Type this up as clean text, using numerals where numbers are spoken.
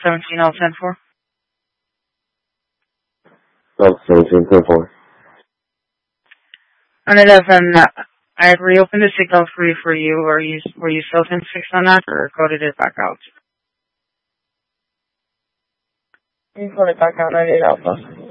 17L10-4. Oh, 17.4. On it, I had reopened the signal for you. Were you still fixed on that, or coded it back out? You coded it back out, 98 Alpha.